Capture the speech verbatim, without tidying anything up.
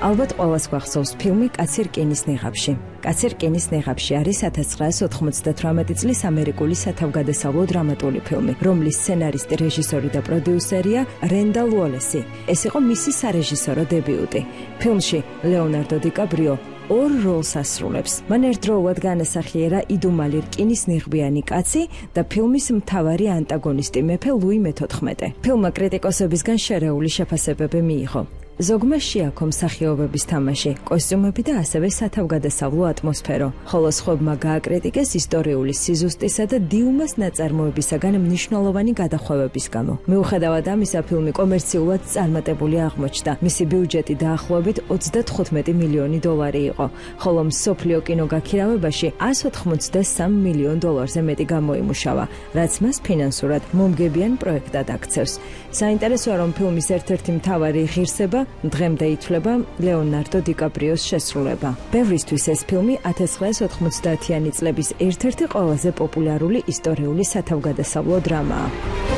ალბათ ყველას გვახსოვს ფილმი კაცი რკინის ნიღაბში. კაცი რკინის ნიღაბში არის ათას ცხრაას ოთხმოცდათვრამეტი წლის ამერიკული სათავგადასავლო დრამატული ფილმი, რომლის სცენარისტი, რეჟისორი და პროდიუსერია რენდალ უოლესი. ეს იყო მისი სარეჟისორო დებიუტი. ფილმში ლეონარდო დი კაპრიო ორ როლს ასრულებს. მან ერთდროულად განასახიერა იდუმალი რკინის ნიღბიანი კაცი და ფილმის მთავარი ანტაგონისტი მეფე ლუი მეთოთხმეტე. ფილმმა კრიტიკოსებისგან შერეული შეფასებები მიიღო. ზოგმა შეაქო მსახიობების თამაში, კოსტიუმები და ასევე სათავგადასავლო ატმოსფერო, ხოლო სხვებმა გააკრიტიკეს ისტორიული სიზუსტისა და დიუმას ნაწარმოებისაგან მნიშვნელოვანი გადახვევების გამო. მიუხედავად ამისა, ფილმი კომერციულად წარმატებული აღმოჩნდა. მისი ბიუჯეტი დაახლოებით ოცდათხუთმეტი მილიონი დოლარი იყო, ხოლო მსოფლიო კინოგაქირავებაში ასი ოცდაოთხ მილიონ დოლარზე მეტი გამოიმუშავა, რაც მას ფინანსურად მომგებიან პროექტად აქცევს. საინტერესოა, რომ ფილმის ერთ-ერთი მთავარი ღირსება დღემდე ითვლება ლეონარდო დი კაპრიოს შესრულება. ბევრისთვის ეს ფილმი ათას ცხრაას ოთხმოცდაათიანი წლების ერთ-ერთი ყველაზე პოპულარული ისტორიული სათავგადასავლო დრამაა.